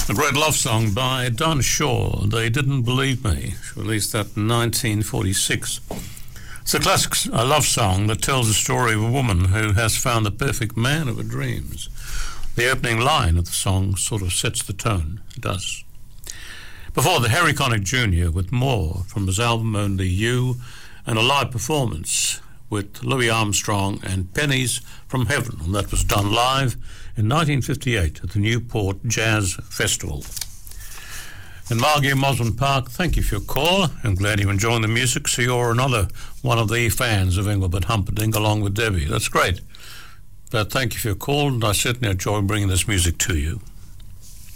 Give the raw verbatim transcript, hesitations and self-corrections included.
A great love song by Don Shaw, They Didn't Believe Me. She released that in nineteen forty-six. It's a classic a love song that tells the story of a woman who has found the perfect man of her dreams. The opening line of the song sort of sets the tone. It does. Before the Harry Connick Junior with More from his album Only You, and a live performance with Louis Armstrong and Pennies from Heaven, and that was done live in nineteen fifty-eight at the Newport Jazz Festival. And Margie in Mosman Park, thank you for your call. I'm glad you're enjoying the music, so you're another one of the fans of Engelbert Humperdinck along with Debbie. That's great. But thank you for your call, and I certainly enjoy bringing this music to you.